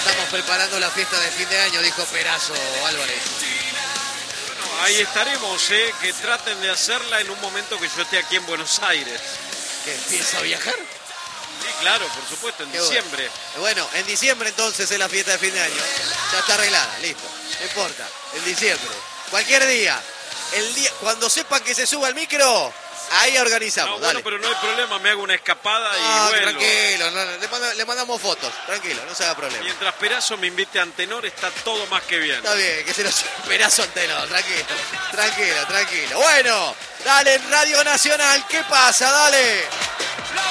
estamos preparando la fiesta de fin de año, dijo Perazo Álvarez. Bueno, ahí estaremos, que traten de hacerla en un momento que yo esté aquí en Buenos Aires. ¿Que empieza a viajar? Sí, claro, por supuesto, en Qué diciembre. Bueno, en diciembre entonces es la fiesta de fin de año. Ya está arreglada, listo. No importa, en diciembre. Cualquier día. El día, cuando sepan que se suba el micro, ahí organizamos. No, bueno, pero no hay problema, me hago una escapada y vuelvo. Tranquilo, le mandamos fotos, tranquilo, no se haga problema. Mientras Perazo me invite a Antenor, está todo más que bien. Está bien, que se los Perazo Antenor, tranquilo. Bueno, dale en Radio Nacional, ¿qué pasa? Dale.